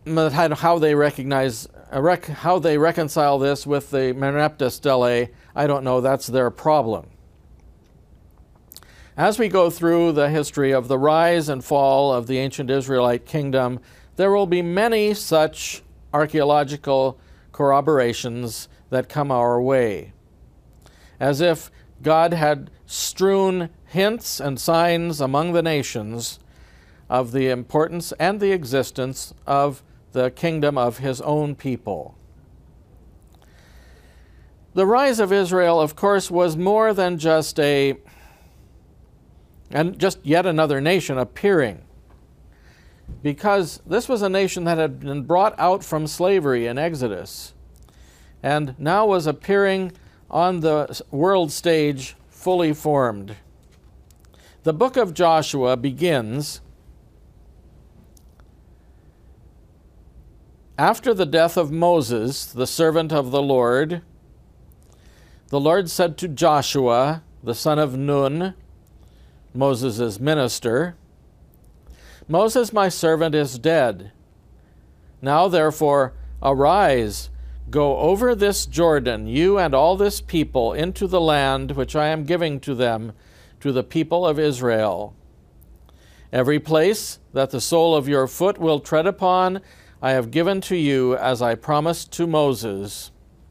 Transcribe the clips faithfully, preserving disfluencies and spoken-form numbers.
how they recognize, uh, rec how they reconcile this with the Merneptah stele, I don't know. That's their problem. As we go through the history of the rise and fall of the ancient Israelite kingdom, there will be many such archaeological corroborations that come our way, as if God had strewn hints and signs among the nations of the importance and the existence of the kingdom of his own people. The rise of Israel, of course, was more than just a and just yet another nation appearing, because this was a nation that had been brought out from slavery in Exodus and now was appearing on the world stage fully formed. The book of Joshua begins, "After the death of Moses, the servant of the Lord, the Lord said to Joshua, the son of Nun," Moses' minister, "Moses, my servant, is dead. Now, therefore, arise, go over this Jordan, you and all this people, into the land which I am giving to them, to the people of Israel. Every place that the sole of your foot will tread upon, I have given to you, as I promised to Moses."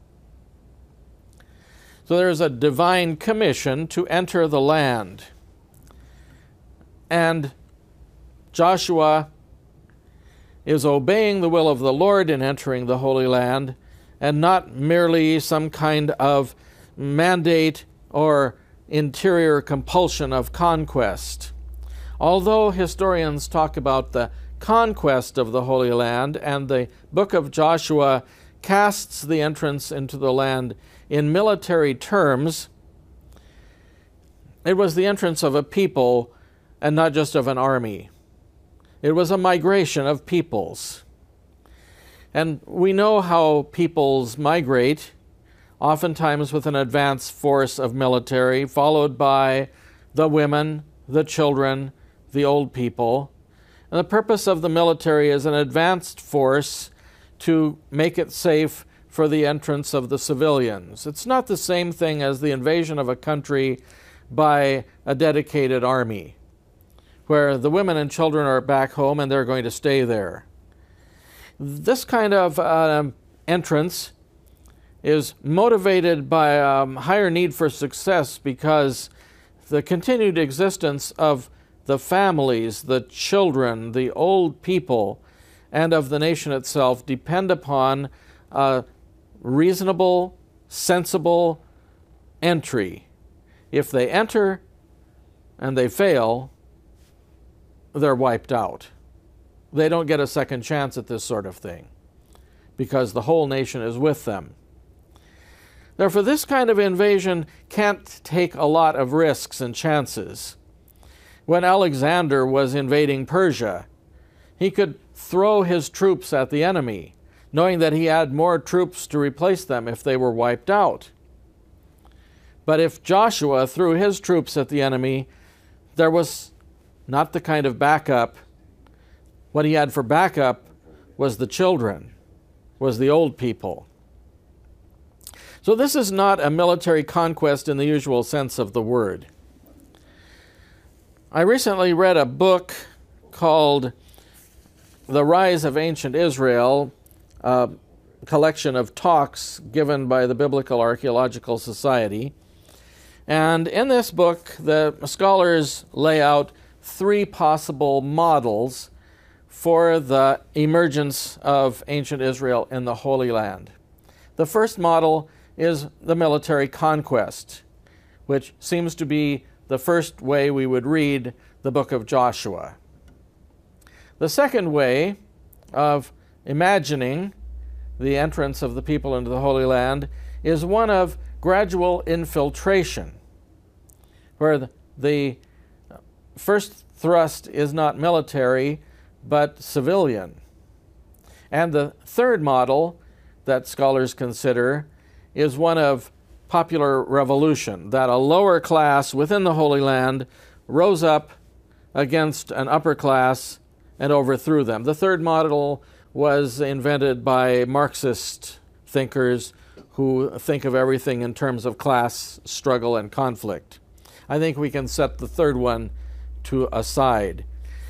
So there is a divine commission to enter the land. And Joshua is obeying the will of the Lord in entering the Holy Land, and not merely some kind of mandate or interior compulsion of conquest. Although historians talk about the conquest of the Holy Land, and the book of Joshua casts the entrance into the land in military terms, it was the entrance of a people and not just of an army. It was a migration of peoples. And we know how peoples migrate, oftentimes with an advance force of military, followed by the women, the children, the old people. And the purpose of the military is an advanced force to make it safe for the entrance of the civilians. It's not the same thing as the invasion of a country by a dedicated army, where the women and children are back home and they're going to stay there. This kind of uh, entrance is motivated by a um, higher need for success, because the continued existence of the families, the children, the old people, and of the nation itself depend upon a reasonable, sensible entry. If they enter and they fail, they're wiped out. They don't get a second chance at this sort of thing, because the whole nation is with them. Therefore, this kind of invasion can't take a lot of risks and chances. When Alexander was invading Persia, he could throw his troops at the enemy, knowing that he had more troops to replace them if they were wiped out. But if Joshua threw his troops at the enemy, there was not the kind of backup. What he had for backup was the children, was the old people. So this is not a military conquest in the usual sense of the word. I recently read a book called The Rise of Ancient Israel, a collection of talks given by the Biblical Archaeological Society. And in this book, the scholars lay out three possible models for the emergence of ancient Israel in the Holy Land. The first model is the military conquest, which seems to be the first way we would read the book of Joshua. The second way of imagining the entrance of the people into the Holy Land is one of gradual infiltration, where the, the first thrust is not military, but civilian. And the third model that scholars consider is one of popular revolution, that a lower class within the Holy Land rose up against an upper class and overthrew them. The third model was invented by Marxist thinkers who think of everything in terms of class struggle and conflict. I think we can set the third one to aside.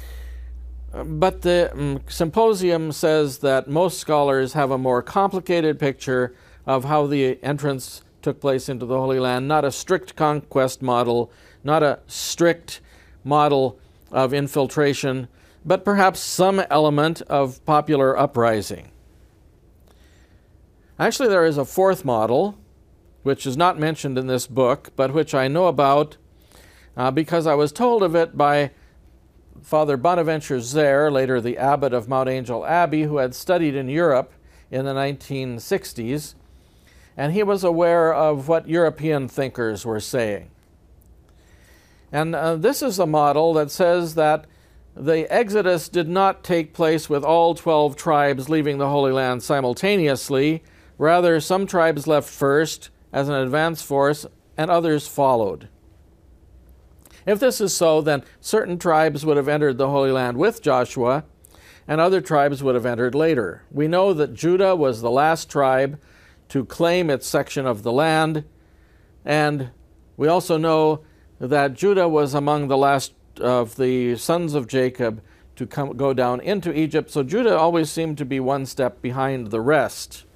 But the um, symposium says that most scholars have a more complicated picture of how the entrance took place into the Holy Land, not a strict conquest model, not a strict model of infiltration, but perhaps some element of popular uprising. Actually, there is a fourth model, which is not mentioned in this book, but which I know about uh, because I was told of it by Father Bonaventure Zare, later the abbot of Mount Angel Abbey, who had studied in Europe in the nineteen sixties, and he was aware of what European thinkers were saying. And uh, this is a model that says that the Exodus did not take place with all twelve tribes leaving the Holy Land simultaneously. Rather, some tribes left first as an advance force, and others followed. If this is so, then certain tribes would have entered the Holy Land with Joshua, and other tribes would have entered later. We know that Judah was the last tribe to claim its section of the land, and we also know that Judah was among the last of the sons of Jacob to come, go down into Egypt, so Judah always seemed to be one step behind the rest.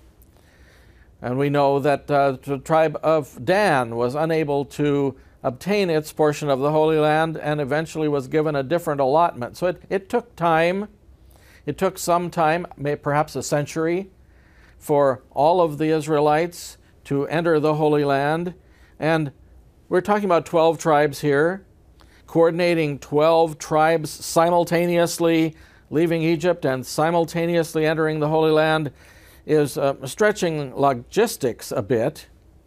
And we know that uh, the tribe of Dan was unable to obtain its portion of the Holy Land and eventually was given a different allotment. So it, it took time. It took some time, perhaps a century, for all of the Israelites to enter the Holy Land. And we're talking about twelve tribes here, coordinating twelve tribes simultaneously leaving Egypt and simultaneously entering the Holy Land is uh, stretching logistics a bit.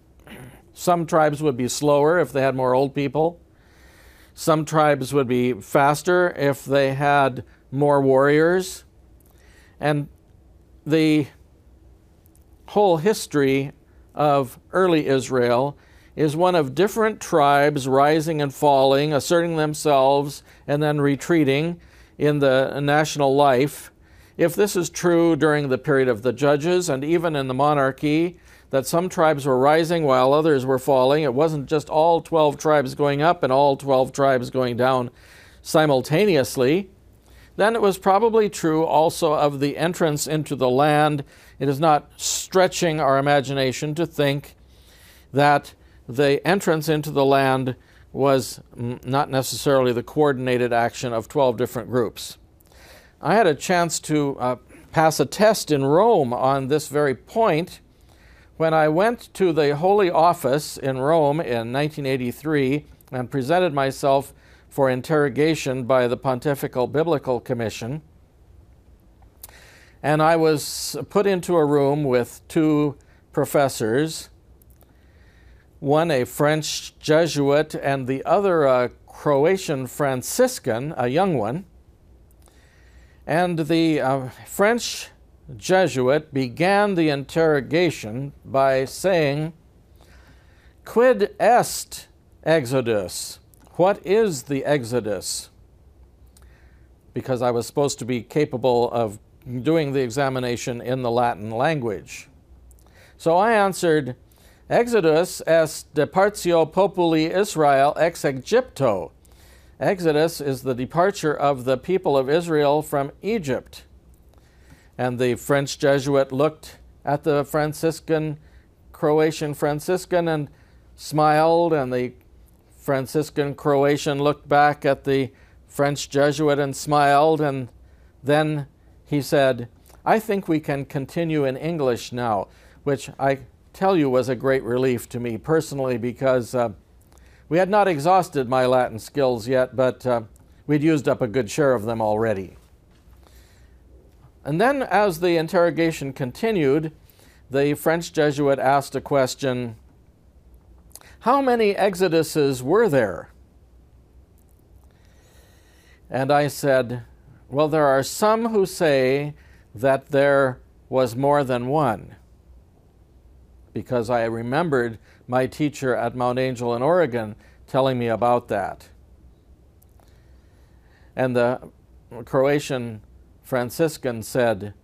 Some tribes would be slower if they had more old people. Some tribes would be faster if they had more warriors. And the whole history of early Israel is one of different tribes rising and falling, asserting themselves, and then retreating in the national life. If this is true during the period of the judges and even in the monarchy, that some tribes were rising while others were falling, it wasn't just all twelve tribes going up and all twelve tribes going down simultaneously, then it was probably true also of the entrance into the land. It is not stretching our imagination to think that the entrance into the land was not necessarily the coordinated action of twelve different groups. I had a chance to uh, pass a test in Rome on this very point when I went to the Holy Office in Rome in nineteen eighty-three and presented myself for interrogation by the Pontifical Biblical Commission. And I was put into a room with two professors, one a French Jesuit and the other a Croatian Franciscan, a young one. And the uh, French Jesuit began the interrogation by saying, "Quid est Exodus?" What is the Exodus? Because I was supposed to be capable of doing the examination in the Latin language. So I answered, "Exodus est departio populi Israel ex Egypto." Exodus is the departure of the people of Israel from Egypt. And the French Jesuit looked at the Franciscan, Croatian Franciscan and smiled, and the Franciscan Croatian looked back at the French Jesuit and smiled, and then he said, "I think we can continue in English now," which I tell you was a great relief to me personally, because uh, we had not exhausted my Latin skills yet, but uh, we'd used up a good share of them already. And then as the interrogation continued, the French Jesuit asked a question, "How many exoduses were there?" And I said, "Well, there are some who say that there was more than one," because I remembered my teacher at Mount Angel in Oregon telling me about that. And the Croatian Franciscan said,